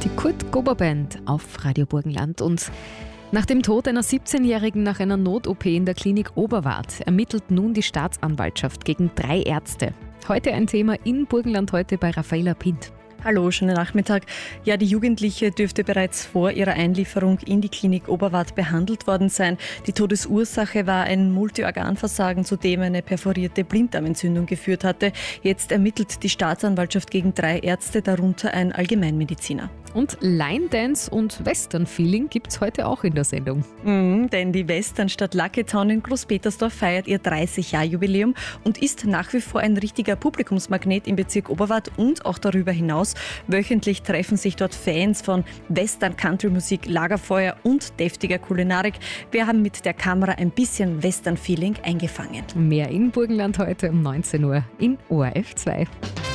Die Kurt Gober Band auf Radio Burgenland. Und nach dem Tod einer 17-Jährigen nach einer Not-OP in der Klinik Oberwart ermittelt nun die Staatsanwaltschaft gegen 3 Ärzte. Heute ein Thema in Burgenland heute bei Raffaella Pint. Hallo, schönen Nachmittag. Ja, die Jugendliche dürfte bereits vor ihrer Einlieferung in die Klinik Oberwart behandelt worden sein. Die Todesursache war ein Multiorganversagen, zu dem eine perforierte Blinddarmentzündung geführt hatte. Jetzt ermittelt die Staatsanwaltschaft gegen 3 Ärzte, darunter ein Allgemeinmediziner. Und Line Dance und Western Feeling gibt's heute auch in der Sendung. Denn die Westernstadt Lucky Town in Großpetersdorf feiert ihr 30-Jahr-Jubiläum und ist nach wie vor ein richtiger Publikumsmagnet im Bezirk Oberwart und auch darüber hinaus. Wöchentlich treffen sich dort Fans von Western-Country-Musik, Lagerfeuer und deftiger Kulinarik. Wir haben mit der Kamera ein bisschen Western-Feeling eingefangen. Mehr in Burgenland heute um 19 Uhr in ORF 2.